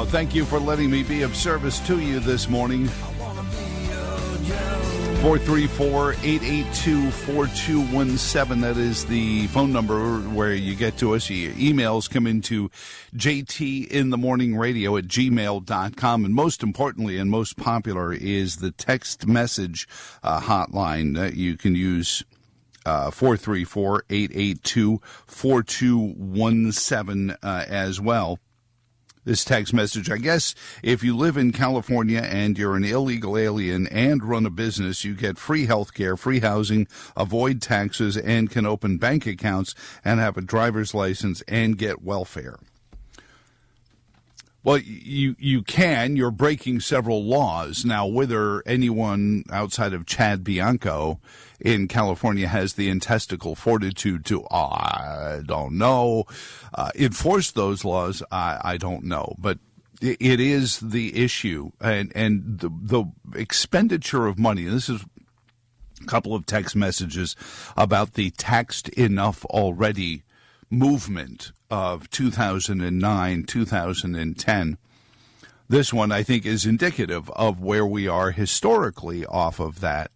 Thank you for letting me be of service to you this morning. 434-882-4217. That is the phone number where you get to us. Your emails come into jtinthemorningradio@gmail.com. And most importantly and most popular is the text message hotline that you can use. 434-882-4217 as well. This text message, I guess, if you live in California and you're an illegal alien and run a business, you get free health care, free housing, avoid taxes, and can open bank accounts and have a driver's license and get welfare. Well, you can. You're breaking several laws. Now, whether anyone outside of Chad Bianco in California has the intestinal fortitude to, I don't know, enforce those laws, I don't know. But it is the issue. And the expenditure of money, and this is a couple of text messages about the taxed enough already movement of 2009, 2010. This one, I think, is indicative of where we are historically off of that.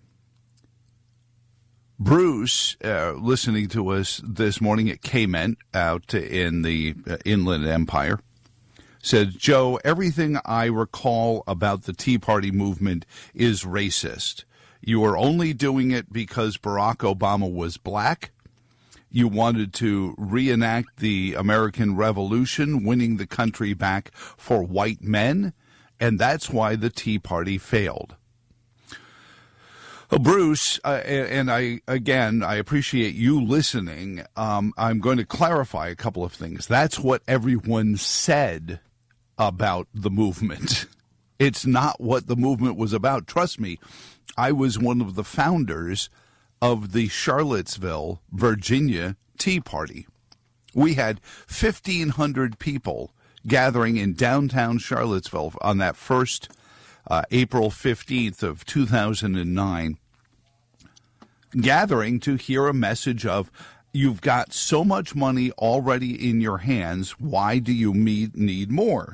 Bruce, listening to us this morning at Kment out in the Inland Empire, said, Joe, everything I recall about the Tea Party movement is racist. You are only doing it because Barack Obama was black. You wanted to reenact the American Revolution, winning the country back for white men, and that's why the Tea Party failed. Well, Bruce, and I appreciate you listening. I'm going to clarify a couple of things. That's what everyone said about the movement. It's not what the movement was about. Trust me, I was one of the founders of the Charlottesville, Virginia Tea Party. We had 1,500 people gathering in downtown Charlottesville on that first April 15th of 2009, gathering to hear a message of, you've got so much money already in your hands, why do you need more?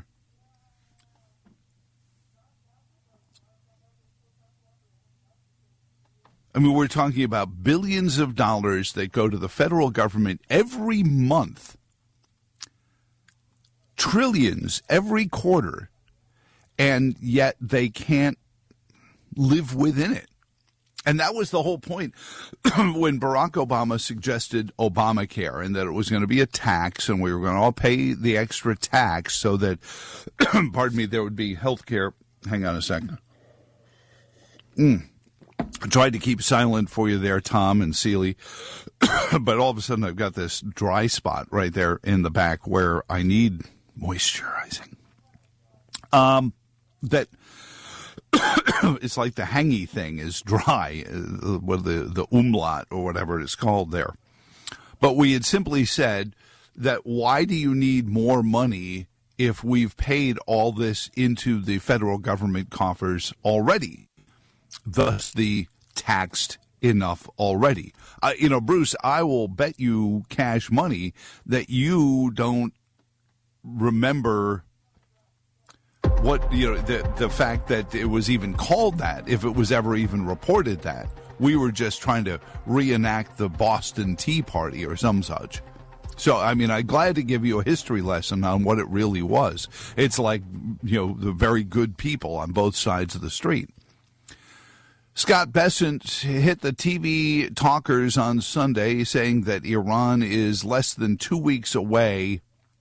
I mean, we're talking about billions of dollars that go to the federal government every month, trillions every quarter, and yet they can't live within it. And that was the whole point when Barack Obama suggested Obamacare and that it was going to be a tax and we were going to all pay the extra tax so that, pardon me, there would be health care. Hang on a second. I tried to keep silent for you there, Tom and Seeley, but all of a sudden I've got this dry spot right there in the back where I need moisturizing. That it's like the hangy thing is dry, with the umlaut or whatever it's called there. But we had simply said that why do you need more money if we've paid all this into the federal government coffers already? Thus, the taxed enough already. Bruce, I will bet you cash money that you don't remember what, the fact that it was even called that, if it was ever even reported that. We were just trying to reenact the Boston Tea Party or some such. So, I mean, I'm glad to give you a history lesson on what it really was. It's like, the very good people on both sides of the street. Scott Bessent hit the TV talkers on Sunday saying that Iran is less than 2 weeks away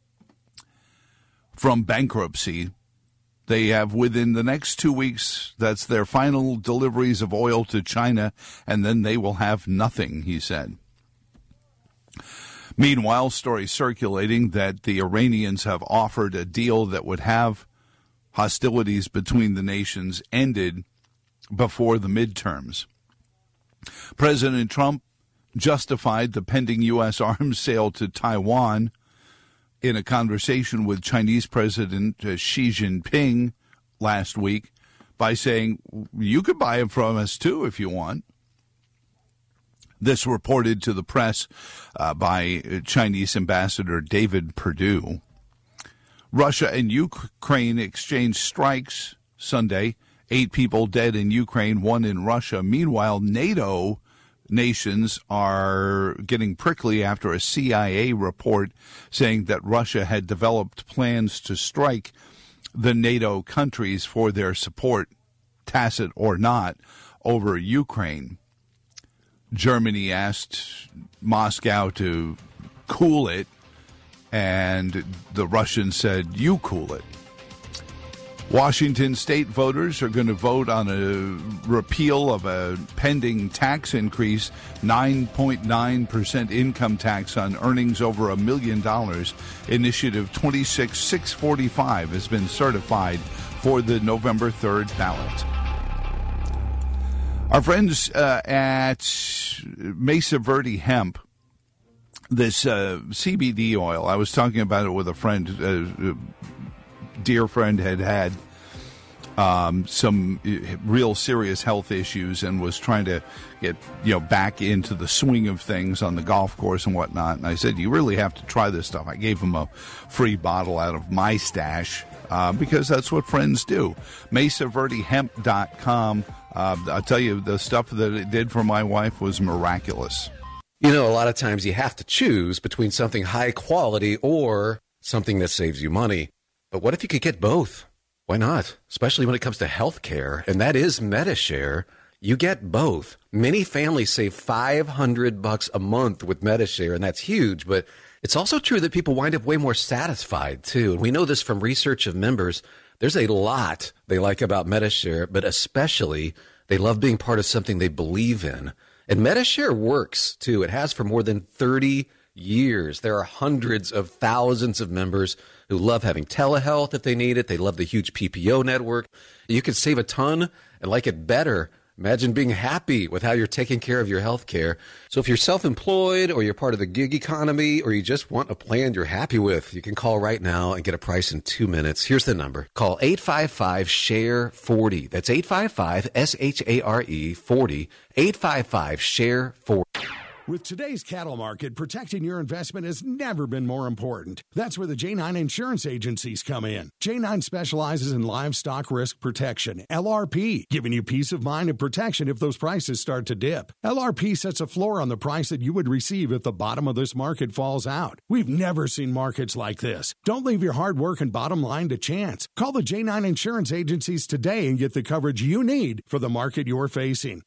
from bankruptcy. They have within the next 2 weeks, that's their final deliveries of oil to China, and then they will have nothing, he said. Meanwhile, stories circulating that the Iranians have offered a deal that would have hostilities between the nations ended before the midterms. President Trump justified the pending U.S. arms sale to Taiwan in a conversation with Chinese President Xi Jinping last week by saying, you could buy them from us too if you want. This reported to the press by Chinese Ambassador David Perdue. Russia and Ukraine exchanged strikes Sunday. 8 people dead in Ukraine, 1 in Russia. Meanwhile, NATO nations are getting prickly after a CIA report saying that Russia had developed plans to strike the NATO countries for their support, tacit or not, over Ukraine. Germany asked Moscow to cool it, and the Russians said, you cool it. Washington state voters are going to vote on a repeal of a pending tax increase, 9.9% income tax on earnings over $1 million. Initiative 26645 has been certified for the November 3rd ballot. Our friends at Mesa Verde Hemp, this CBD oil, I was talking about it with a friend, dear friend had some real serious health issues and was trying to get back into the swing of things on the golf course and whatnot. And I said, you really have to try this stuff. I gave him a free bottle out of my stash because that's what friends do. MesaVerdeHemp.com. I'll tell you, the stuff that it did for my wife was miraculous. A lot of times you have to choose between something high quality or something that saves you money. But what if you could get both? Why not? Especially when it comes to health care, and that is Medi-Share. You get both. Many families save $500 a month with Medi-Share, and that's huge. But it's also true that people wind up way more satisfied, too. And we know this from research of members. There's a lot they like about Medi-Share, but especially they love being part of something they believe in. And Medi-Share works, too. It has for more than 30 years. There are hundreds of thousands of members who love having telehealth if they need it. They love the huge PPO network. You can save a ton and like it better. Imagine being happy with how you're taking care of your health care. So if you're self-employed or you're part of the gig economy or you just want a plan you're happy with, you can call right now and get a price in 2 minutes. Here's the number. Call 855-SHARE-40. That's 855-SHARE-40. 855-SHARE-40. With today's cattle market, protecting your investment has never been more important. That's where the J9 insurance agencies come in. J9 specializes in livestock risk protection, LRP, giving you peace of mind and protection if those prices start to dip. LRP sets a floor on the price that you would receive if the bottom of this market falls out. We've never seen markets like this. Don't leave your hard work and bottom line to chance. Call the J9 insurance agencies today and get the coverage you need for the market you're facing.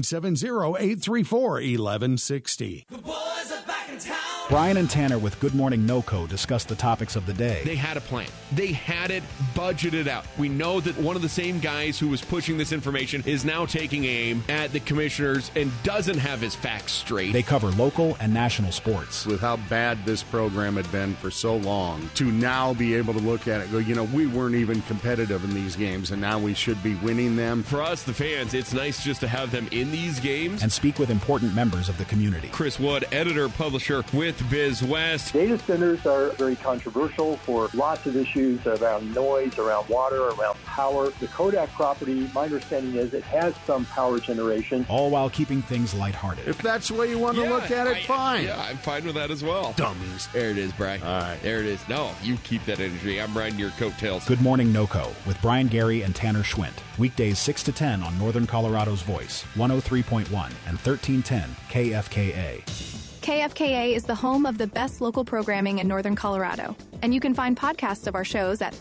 970-834-1160. The boys are back in town. Brian and Tanner with Good Morning NoCo discuss the topics of the day. They had a plan. They had it budgeted out. We know that one of the same guys who was pushing this information is now taking aim at the commissioners and doesn't have his facts straight. They cover local and national sports. With how bad this program had been for so long, to now be able to look at it and go, we weren't even competitive in these games, and now we should be winning them. For us, the fans, it's nice just to have them in these games. And speak with important members of the community. Chris Wood, editor, publisher with BizWest. Data centers are very controversial for lots of issues around noise, around water, around power. The Kodak property, my understanding is it has some power generation. All while keeping things lighthearted. If that's the way you want to look at it, fine. Yeah, I'm fine with that as well. Dummies. There it is, Brian. All right. There it is. No, you keep that energy. I'm riding your coattails. Good Morning NoCo with Brian Gary and Tanner Schwint. Weekdays 6 to 10 on Northern Colorado's Voice, 103.1 and 1310 KFKA. KFKA is the home of the best local programming in Northern Colorado, and you can find podcasts of our shows at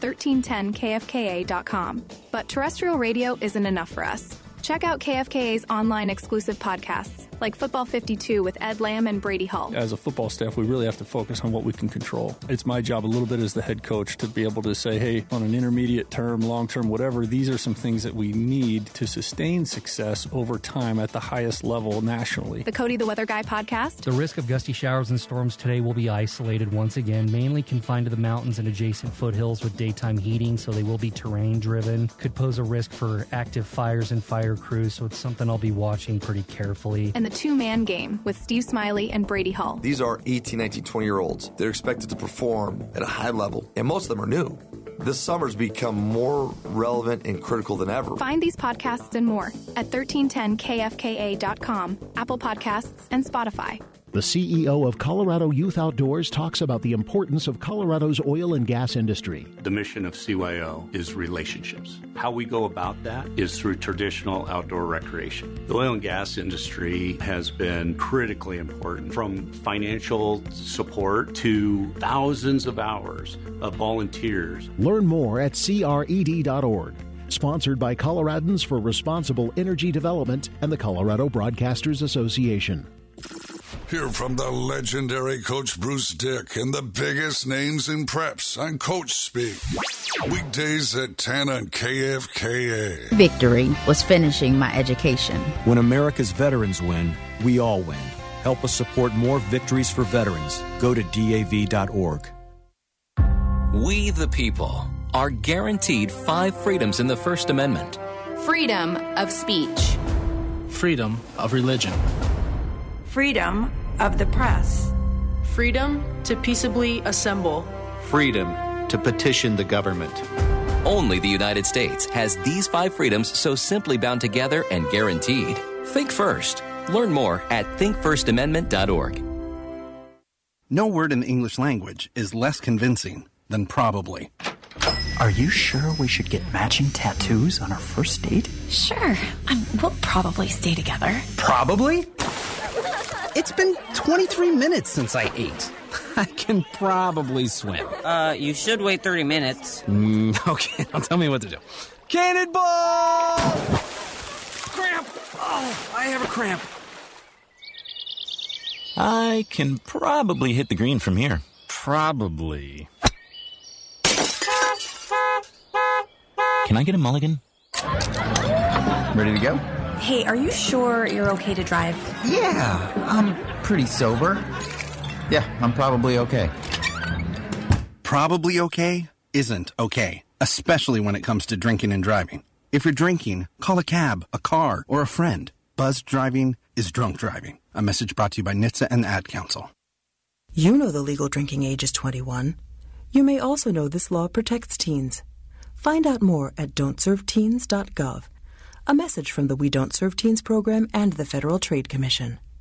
1310kfka.com. But terrestrial radio isn't enough for us. Check out KFKA's online exclusive podcasts, like Football 52 with Ed Lamb and Brady Hall. As a football staff, we really have to focus on what we can control. It's my job a little bit as the head coach to be able to say, hey, on an intermediate term, long term, whatever, these are some things that we need to sustain success over time at the highest level nationally. The Cody the Weather Guy podcast. The risk of gusty showers and storms today will be isolated once again, mainly confined to the mountains and adjacent foothills with daytime heating, so they will be terrain driven. Could pose a risk for active fires and fire crews, so it's something I'll be watching pretty carefully. And the two-man game with Steve Smiley and Brady Hall. These are 18, 19, 20-year-olds. They're expected to perform at a high level, and most of them are new. This summer's become more relevant and critical than ever. Find these podcasts and more at 1310kfka.com, Apple Podcasts, and Spotify. The CEO of Colorado Youth Outdoors talks about the importance of Colorado's oil and gas industry. The mission of CYO is relationships. How we go about that is through traditional outdoor recreation. The oil and gas industry has been critically important, from financial support to thousands of hours of volunteers. Learn more at cred.org. Sponsored by Coloradans for Responsible Energy Development and the Colorado Broadcasters Association. Hear from the legendary Coach Bruce Dick and the biggest names in preps on Coach Speak. Weekdays at 10 on KFKA. Victory was finishing my education. When America's veterans win, we all win. Help us support more victories for veterans. Go to DAV.org. We the people are guaranteed 5 freedoms in the First Amendment. Freedom of speech. Freedom of religion. Freedom of the press. Freedom to peaceably assemble. Freedom to petition the government. Only the United States has these 5 freedoms so simply bound together and guaranteed. Think first. Learn more at thinkfirstamendment.org. No word in the English language is less convincing than probably. Are you sure we should get matching tattoos on our first date? Sure. We'll probably stay together. Probably? It's been 23 minutes since I ate. I can probably swim. You should wait 30 minutes. Okay, now tell me what to do. Cannonball! Cramp! Oh, I have a cramp. I can probably hit the green from here. Probably. Can I get a mulligan? Ready to go? Hey, are you sure you're okay to drive? Yeah, I'm pretty sober. Yeah, I'm probably okay. Probably okay isn't okay, especially when it comes to drinking and driving. If you're drinking, call a cab, a car, or a friend. Buzzed driving is drunk driving. A message brought to you by NHTSA and the Ad Council. You know the legal drinking age is 21. You may also know this law protects teens. Find out more at don'tserveteens.gov. A message from the We Don't Serve Teens program and the Federal Trade Commission.